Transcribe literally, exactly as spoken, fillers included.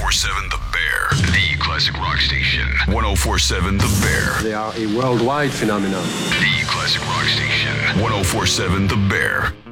four seven The Bear, the classic rock station. ten forty-seven The Bear. They are a worldwide phenomenon. The classic rock station. ten forty-seven The Bear.